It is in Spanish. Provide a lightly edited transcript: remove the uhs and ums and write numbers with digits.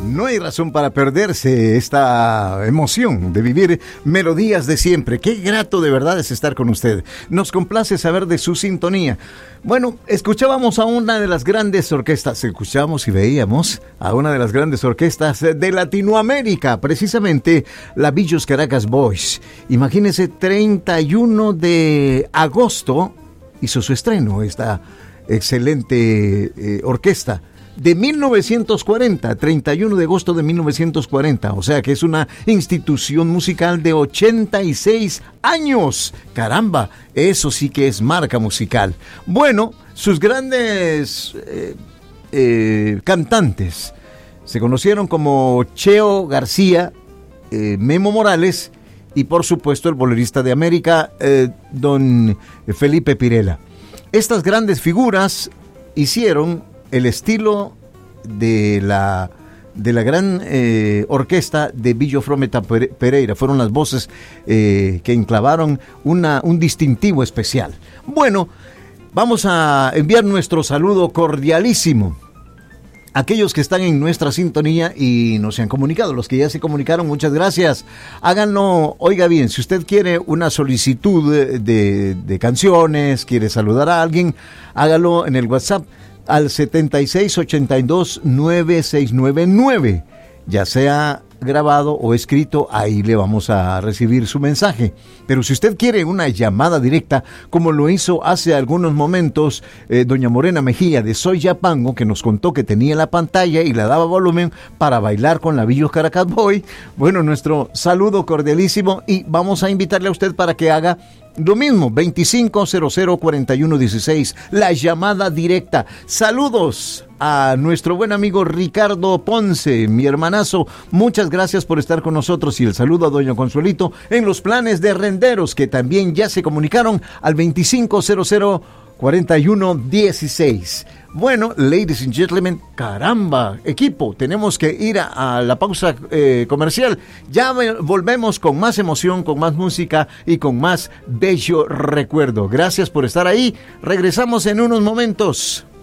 No hay razón para perderse esta emoción de vivir melodías de siempre. Qué grato de verdad es estar con usted. Nos complace saber de su sintonía. Bueno, escuchábamos a una de las grandes orquestas, escuchábamos y veíamos a una de las grandes orquestas de Latinoamérica, precisamente la Billos Caracas Boys. Imagínense, 31 de agosto hizo su estreno esta excelente orquesta. De 1940, 31 de agosto de 1940, o sea que es una institución musical de 86 años. Caramba, eso sí que es marca musical. Bueno, sus grandes cantantes se conocieron como Cheo García, Memo Morales y por supuesto el bolerista de América, don Felipe Pirela. Estas grandes figuras hicieron el estilo de la gran orquesta de Billo Frometa Pereira. Fueron las voces que enclavaron un distintivo especial. Bueno, vamos a enviar nuestro saludo cordialísimo a aquellos que están en nuestra sintonía y nos han comunicado. Los que ya se comunicaron, muchas gracias. Háganlo, oiga bien, si usted quiere una solicitud de canciones, quiere saludar a alguien, hágalo en el WhatsApp al 7682-9699, ya sea grabado o escrito, ahí le vamos a recibir su mensaje. Pero si usted quiere una llamada directa, como lo hizo hace algunos momentos doña Morena Mejía de Soy Yapango, que nos contó que tenía la pantalla y le daba volumen para bailar con la Billos Caracas Boy, bueno, nuestro saludo cordialísimo y vamos a invitarle a usted para que haga lo mismo, 2500-4116, la llamada directa. Saludos a nuestro buen amigo Ricardo Ponce, mi hermanazo, muchas gracias por estar con nosotros, y el saludo a doña Consuelito en los planes de renderos, que también ya se comunicaron al 2500-4116. Bueno, ladies and gentlemen, caramba, equipo, tenemos que ir a la pausa comercial. Ya volvemos con más emoción, con más música y con más bello recuerdo. Gracias por estar ahí. Regresamos en unos momentos.